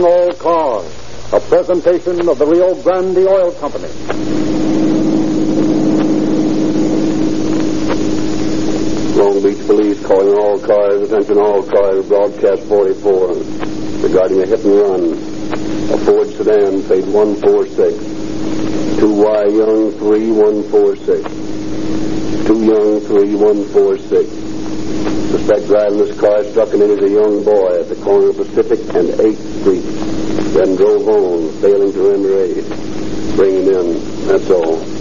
Calling all cars. A presentation of the Rio Grande Oil Company. Long Beach Police calling all cars. Attention all cars. Broadcast 44. Regarding a hit and run. A Ford sedan, plate 146. 2Y Young 3146. 2 Young 3146. Suspect driving this car struck and injured a young boy at the corner of Pacific and 8th Street. Then drove on, failing to render aid. Bring him in. That's all.